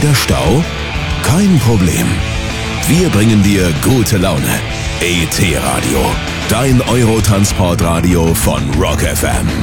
Wieder Stau? Kein Problem. Wir bringen dir gute Laune. ET Radio, dein Eurotransportradio von Rock FM.